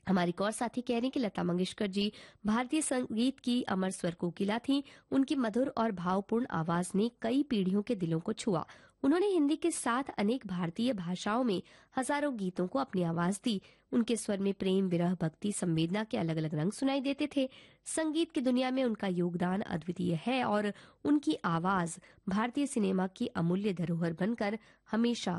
हमारी एक और साथी कह रही हैं कि लता मंगेशकर जी भारतीय संगीत की अमर स्वर कोकिला थीं। उनकी मधुर और भावपूर्ण आवाज ने कई पीढ़ियों के दिलों को छुआ। उन्होंने हिंदी के साथ अनेक भारतीय भाषाओं में हजारों गीतों को अपनी आवाज दी। उनके स्वर में प्रेम, विरह, भक्ति, संवेदना के अलग अलग रंग सुनाई देते थे। संगीत की दुनिया में उनका योगदान अद्वितीय है और उनकी आवाज भारतीय सिनेमा की अमूल्य धरोहर बनकर हमेशा